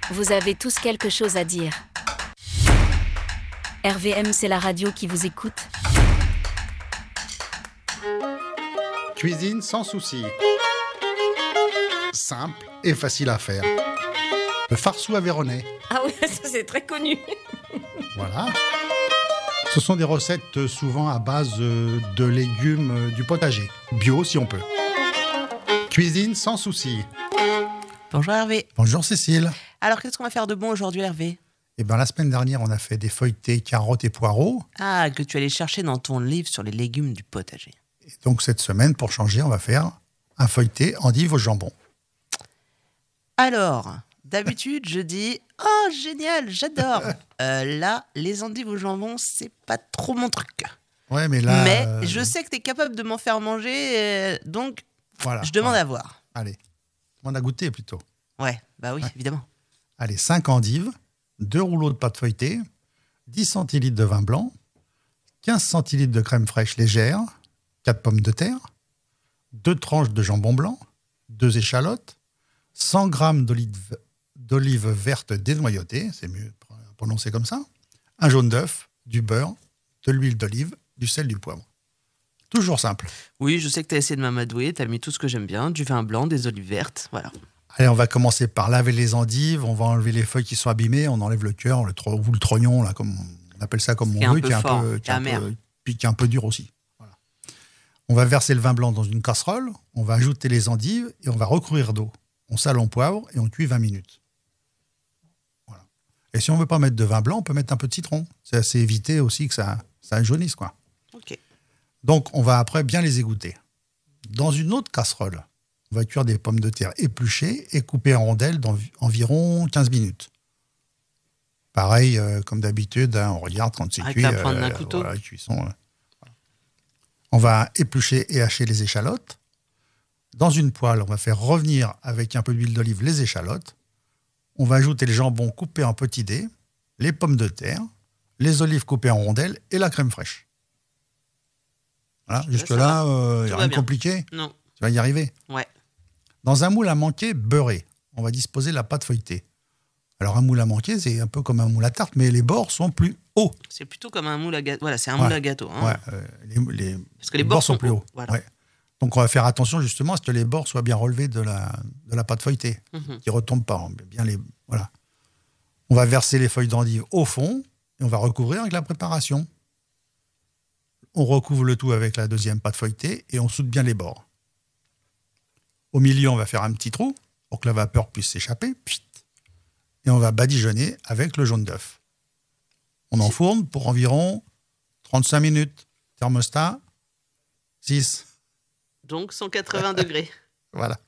vous avez tous quelque chose à dire. RVM, c'est la radio qui vous écoute. Cuisine sans souci. Simple et facile à faire. Le farceau aveyronnais. Ah oui, ça c'est très connu. Voilà. Ce sont des recettes souvent à base de légumes du potager. Bio si on peut. Cuisine sans souci. Bonjour Hervé. Bonjour Cécile. Alors qu'est-ce qu'on va faire de bon aujourd'hui Hervé ? Eh bien, la semaine dernière, on a fait des feuilletés carottes et poireaux. Ah, que tu allais chercher dans ton livre sur les légumes du potager. Et donc cette semaine, pour changer, on va faire un feuilleté endive au jambon. Alors, d'habitude, je dis « Oh, génial, j'adore !» Là, les endives au jambon, c'est pas trop mon truc. Ouais, mais là... Mais je sais que tu es capable de m'en faire manger, donc voilà, je demande à voir. Allez, on a goûté plutôt. Ouais, bah oui, évidemment. Allez, 5 endives, 2 rouleaux de pâte feuilletée, 10 centilitres de vin blanc, 15 centilitres de crème fraîche légère, 4 pommes de terre, 2 tranches de jambon blanc, 2 échalotes, 100 g d'olive verte dénoyautée, c'est mieux prononcé comme ça, un jaune d'œuf, du beurre, de l'huile d'olive, du sel, du poivre. Toujours simple. Oui, je sais que tu as essayé de m'amadouer, tu as mis tout ce que j'aime bien, du vin blanc, des olives vertes, voilà. Allez, on va commencer par laver les endives, on va enlever les feuilles qui sont abîmées, on enlève le cœur, ou le trognon, là, comme on appelle ça comme on veut, qui est un peu dur aussi. Voilà. On va verser le vin blanc dans une casserole, on va ajouter les endives et on va recouvrir d'eau. On sale, on poivre et on cuit 20 minutes. Voilà. Et si on ne veut pas mettre de vin blanc, on peut mettre un peu de citron. C'est assez éviter aussi que ça jaunisse, quoi. Ok. Donc, on va après bien les égoutter. Dans une autre casserole, on va cuire des pommes de terre épluchées et coupées en rondelles d'environ 15 minutes. Pareil, comme d'habitude, on regarde quand c'est cuit. Avec la pointe d'un couteau. Voilà, cuisson. Voilà. On va éplucher et hacher les échalotes. Dans une poêle, on va faire revenir avec un peu d'huile d'olive les échalotes. On va ajouter le jambon coupé en petits dés, les pommes de terre, les olives coupées en rondelles et la crème fraîche. Voilà, jusque-là, il n'y a rien de compliqué. Non. Tu vas y arriver. Ouais. Dans un moule à manquer beurré, on va disposer la pâte feuilletée. Alors un moule à manquer, c'est un peu comme un moule à tarte, mais les bords sont plus hauts. C'est plutôt comme un moule à gâteau. Voilà, c'est un moule à gâteau. Hein. Ouais, parce que les bords sont plus hauts. Voilà. Ouais. Donc on va faire attention justement à ce que les bords soient bien relevés de la pâte feuilletée, qu'ils ne retombent pas. Voilà. On va verser les feuilles d'endive au fond et on va recouvrir avec la préparation. On recouvre le tout avec la deuxième pâte feuilletée et on soude bien les bords. Au milieu, on va faire un petit trou pour que la vapeur puisse s'échapper. Et on va badigeonner avec le jaune d'œuf. On enfourne pour environ 35 minutes. Thermostat, 6. Donc 180 degrés. Voilà.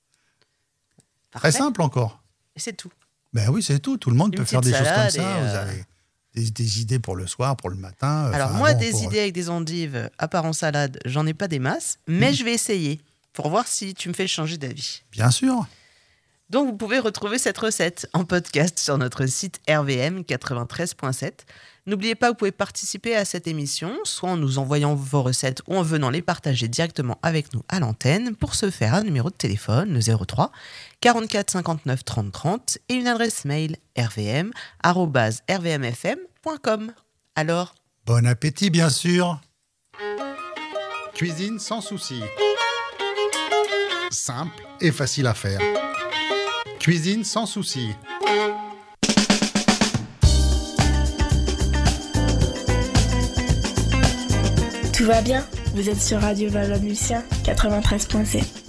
Parfait. Très simple encore. Et c'est tout. Ben oui, c'est tout. Tout le monde peut faire des choses comme ça. Et Vous avez des idées pour le soir, pour le matin. Alors idées avec des endives, à part en salade, j'en ai pas des masses. Mais je vais essayer pour voir si tu me fais changer d'avis. Bien sûr. Donc, vous pouvez retrouver cette recette en podcast sur notre site RVM 93.7. N'oubliez pas, vous pouvez participer à cette émission, soit en nous envoyant vos recettes ou en venant les partager directement avec nous à l'antenne. Pour ce faire, un numéro de téléphone, le 03 44 59 30 30 et une adresse mail rvm@rvmfm.com. Alors, bon appétit, bien sûr. Cuisine sans souci. Simple et facile à faire. Cuisine sans souci. Tout va bien ? Vous êtes sur Radio Valois-Lucien 93.7.